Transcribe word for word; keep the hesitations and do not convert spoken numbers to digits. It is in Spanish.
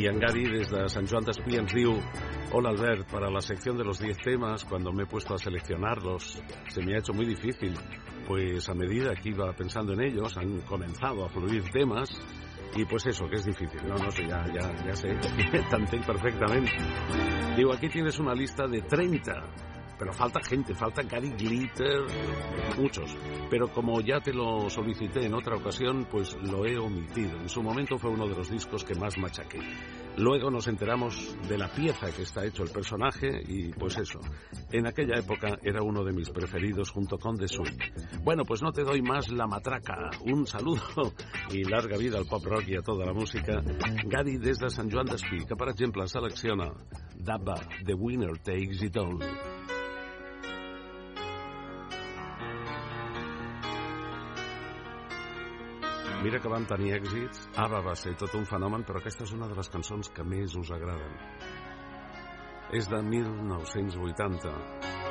Y en Gadi, desde San Joan d'Espí, ens diu: hola Albert, para la sección de los diez temas, cuando me he puesto a seleccionarlos, se me ha hecho muy difícil, pues a medida que iba pensando en ellos, han comenzado a fluir temas, y pues eso, que es difícil. No, no sé, ya, ya, ya sé, t'entenc perfectamente. Digo, aquí tienes una lista de treinta, pero falta gente, falta Gary Glitter, muchos. Pero como ya te lo solicité en otra ocasión, pues lo he omitido. En su momento fue uno de los discos que más machaqué. Luego nos enteramos de la pieza que está hecho el personaje y pues eso, en aquella época era uno de mis preferidos junto con The Sweet. Bueno, pues no te doy más la matraca. Un saludo i larga vida al pop rock i a tota la música. Gadi des de Sant Joan d'Espí, que per exemple selecciona Dabba, The Winner Takes It All. Mira que van tenir èxits, ABBA va ser tot un fenomen, però aquesta és una de les cançons que més us agraden. És de mil nou-cents vuitanta.